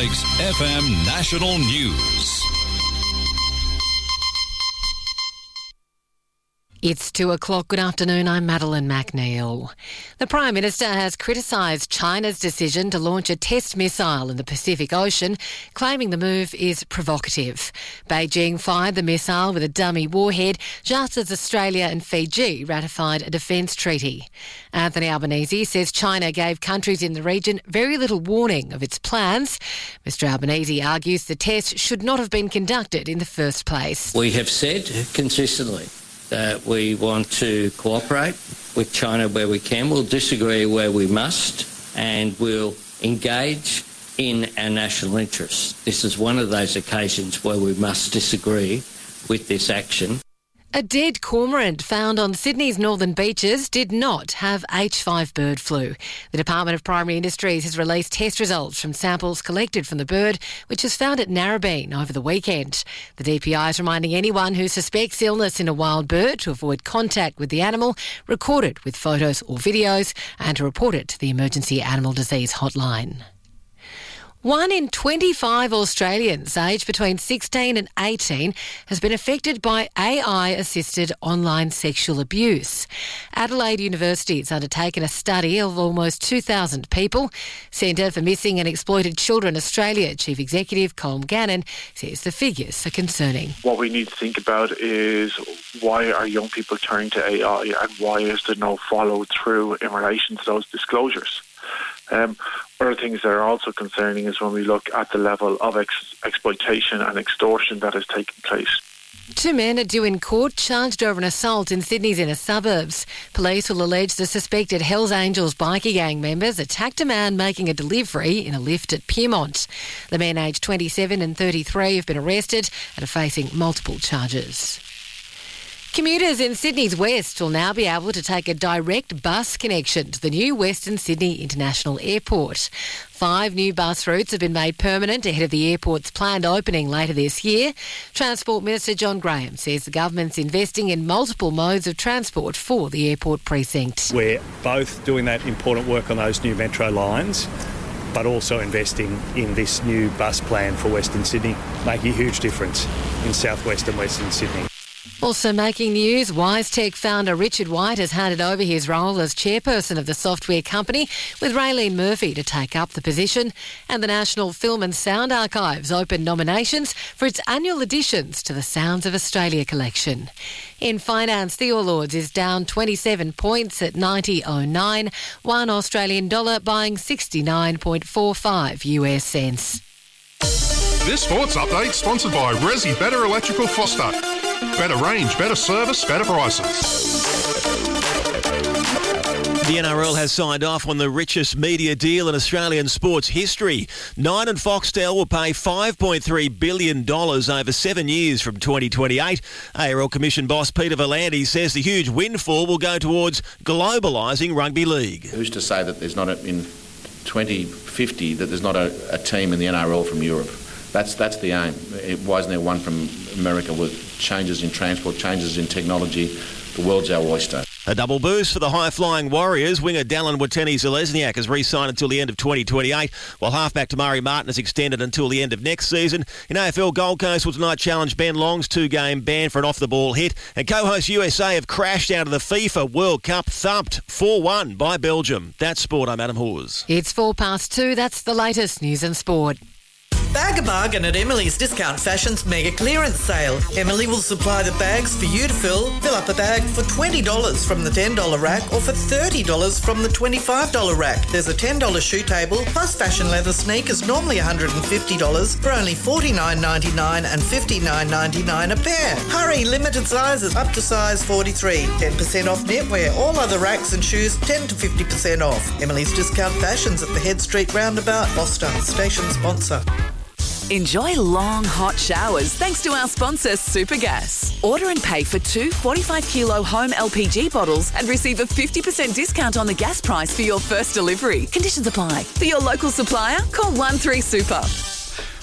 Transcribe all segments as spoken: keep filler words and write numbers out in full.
Lakes F M National News. It's two o'clock. Good afternoon. I'm Madeline McNeil. The Prime Minister has criticised China's decision to launch a test missile in the Pacific Ocean, claiming the move is provocative. Beijing fired the missile with a dummy warhead just as Australia and Fiji ratified a defence treaty. Anthony Albanese says China gave countries in the region very little warning of its plans. Mister Albanese argues the test should not have been conducted in the first place. We have said consistently that we want to cooperate with China where we can. We'll disagree where we must, and we'll engage in our national interests. This is one of those occasions where we must disagree with this action. A dead cormorant found on Sydney's northern beaches did not have H five bird flu. The Department of Primary Industries has released test results from samples collected from the bird, which was found at Narrabeen over the weekend. The D P I is reminding anyone who suspects illness in a wild bird to avoid contact with the animal, record it with photos or videos, and to report it to the Emergency Animal Disease Hotline. One in twenty-five Australians aged between sixteen and eighteen has been affected by A I-assisted online sexual abuse. Adelaide University has undertaken a study of almost two thousand people. Centre for Missing and Exploited Children Australia Chief Executive Colm Gannon says the figures are concerning. What we need to think about is why are young people turning to A I and why is there no follow-through in relation to those disclosures? Um, other things that are also concerning is when we look at the level of ex- exploitation and extortion that has taken place. Two men are due in court charged over an assault in Sydney's inner suburbs. Police will allege the suspected Hells Angels bikie gang members attacked a man making a delivery in a lift at Pyrmont. The men aged twenty-seven and thirty-three have been arrested and are facing multiple charges. Commuters in Sydney's West will now be able to take a direct bus connection to the new Western Sydney International Airport. Five new bus routes have been made permanent ahead of the airport's planned opening later this year. Transport Minister John Graham says the government's investing in multiple modes of transport for the airport precinct. We're both doing that important work on those new metro lines, but also investing in this new bus plan for Western Sydney, making a huge difference in southwest and western Sydney. Also making news, WiseTech founder Richard White has handed over his role as chairperson of the software company, with Raylene Murphy to take up the position. And the National Film and Sound Archives opened nominations for its annual additions to the Sounds of Australia collection. In finance, the All Ords is down twenty-seven points at ninety oh nine, one Australian dollar buying sixty-nine point four five U S cents. This sports update sponsored by Resi Better Electrical Foster. Better range, better service, better prices. The N R L has signed off on the richest media deal in Australian sports history. Nine and Foxtel will pay five point three billion dollars over seven years from twenty twenty-eight. A R L Commission boss Peter Volandes says the huge windfall will go towards globalising rugby league. Who's to say that there's not a, in twenty fifty that there's not a, a team in the N R L from Europe? That's that's the aim. Why isn't there one from America with changes in transport, changes in technology? The world's our oyster. A double boost for the high-flying Warriors. Winger Dallin Watene-Zelezniak has re-signed until the end of twenty twenty-eight, while halfback Tamari Martin has extended until the end of next season. In A F L, Gold Coast will tonight challenge Ben Long's two-game ban for an off-the-ball hit. And co-host U S A have crashed out of the FIFA World Cup, thumped four one by Belgium. That's sport. I'm Adam Hawes. It's four past two. That's the latest news and sport. Bag a bargain at Emily's Discount Fashion's mega clearance sale. Emily will supply the bags for you to fill. Fill up a bag for twenty dollars from the ten dollars rack or for thirty dollars from the twenty-five dollars rack. There's a ten dollars shoe table plus fashion leather sneakers, normally one hundred fifty dollars, for only forty-nine ninety-nine and fifty-nine ninety-nine a pair. Hurry, limited sizes up to size forty-three. ten percent off knitwear. All other racks and shoes ten to fifty percent off. Emily's Discount Fashions at the Head Street Roundabout, Gloucester. Station sponsor. Enjoy long, hot showers thanks to our sponsor, Supergas. Order and pay for two forty-five kilo home L P G bottles and receive a fifty percent discount on the gas price for your first delivery. Conditions apply. For your local supplier, call one three super.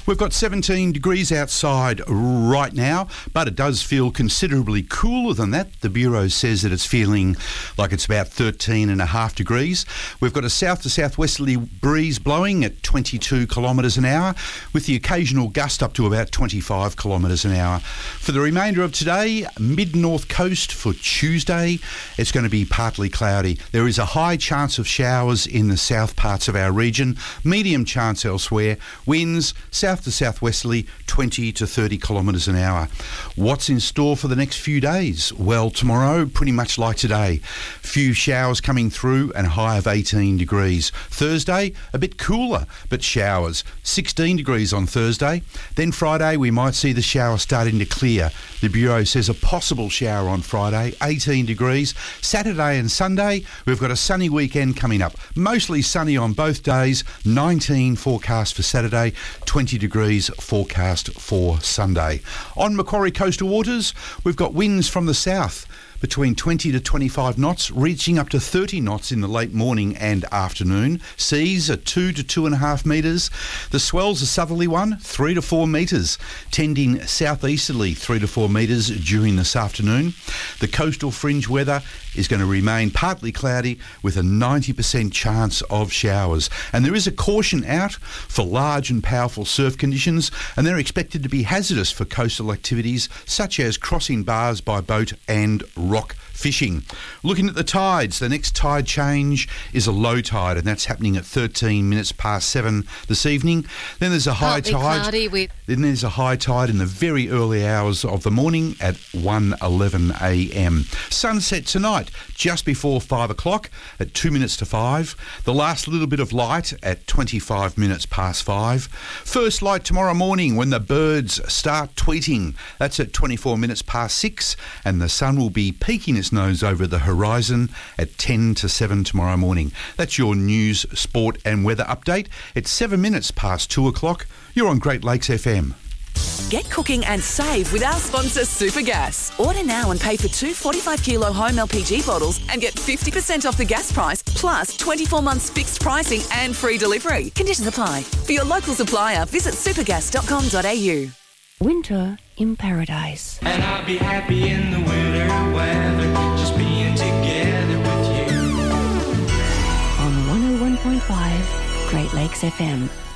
We've got seventeen degrees outside right now, but it does feel considerably cooler than that. The Bureau says that it's feeling like it's about thirteen and a half degrees. We've got a south to southwesterly breeze blowing at twenty-two kilometres an hour, with the occasional gust up to about twenty-five kilometres an hour. For the remainder of today, mid-north coast for Tuesday, it's going to be partly cloudy. There is a high chance of showers in the south parts of our region, medium chance elsewhere. Winds south to southwesterly, twenty to thirty kilometres an hour. What's in store for the next few days? Well, tomorrow, pretty much like today. Few showers coming through and a high of eighteen degrees. Thursday, a bit cooler, but showers. sixteen degrees on Thursday. Then Friday, we might see the shower starting to clear. The Bureau says a possible shower on Friday, eighteen degrees. Saturday and Sunday, we've got a sunny weekend coming up. Mostly sunny on both days, nineteen forecast for Saturday, twenty degrees forecast for Sunday. On Macquarie coastal waters, we've got winds from the south between twenty to twenty-five knots, reaching up to thirty knots in the late morning and afternoon. Seas are two to two and a half metres. The swell's a southerly one, three to four metres, tending southeasterly, three to four metres during this afternoon. The coastal fringe weather is going to remain partly cloudy with a ninety percent chance of showers. And there is a caution out for large and powerful surf conditions, and they're expected to be hazardous for coastal activities such as crossing bars by boat and rock fishing. Looking at the tides, the next tide change is a low tide, and that's happening at thirteen minutes past seven this evening. Then there's a high Partly tide. cloudy with- Then there's a high tide in the very early hours of the morning at one eleven a m. Sunset tonight, just before five o'clock at two minutes to five. The last little bit of light at twenty-five minutes past five. First light tomorrow morning when the birds start tweeting. That's at twenty-four minutes past six, and the sun will be peeking its nose over the horizon at ten to seven tomorrow morning. That's your news, sport and weather update. It's seven minutes past two o'clock. You're on Great Lakes F M. Get cooking and save with our sponsor Supergas. Order now and pay for two forty-five kilo home L P G bottles and get fifty percent off the gas price, plus twenty-four months fixed pricing and free delivery. Conditions apply. For your local supplier, visit supergas dot com dot a u. Winter in paradise. And I'll be happy in the winter weather, just being together with you. On one oh one point five Great Lakes F M.